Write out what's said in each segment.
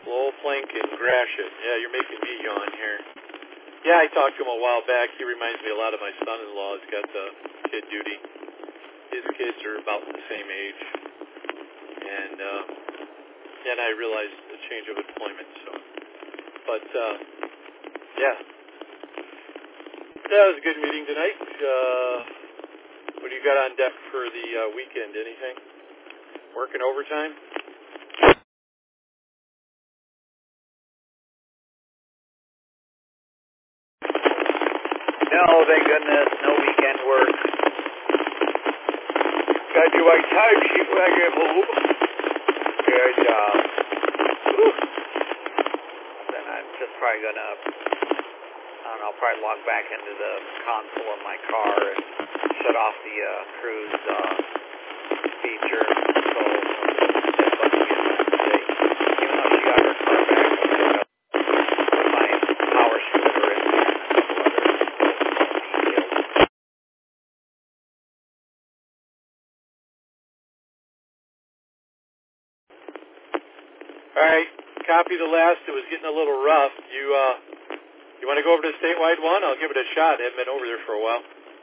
Lowell Plank and Gratiot. Yeah, you're making me yawn here. Yeah, I talked to him a while back. He reminds me a lot of my son-in-law. He's got kid duty. His kids are about the same age. And then I realized the change of employment. So, but yeah, that was a good meeting tonight. What do you got on deck for the weekend? Anything? Working overtime? No, thank goodness, no weekend work. Gotta do my time sheet when I get home. Good job. Then I'm just probably gonna, probably log back into the console of my car and shut off the cruise feature. So, even though she got her car back, my power splitter in there and a couple other details. All right, copy the last. It was getting a little rough. You want to go over to statewide one? I'll give it a shot. I haven't been over there for a while.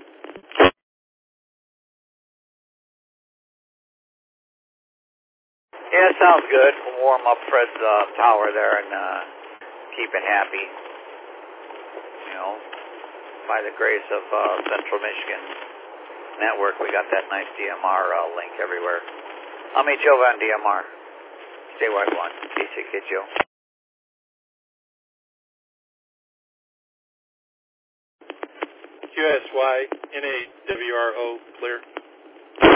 Yeah, it sounds good. We'll warm up Fred's tower there and keep it happy. You know, by the grace of Central Michigan Network, we got that nice DMR link everywhere. I'll meet you over on DMR. Statewide 1, KCKJO. QSY, NAWRO, clear.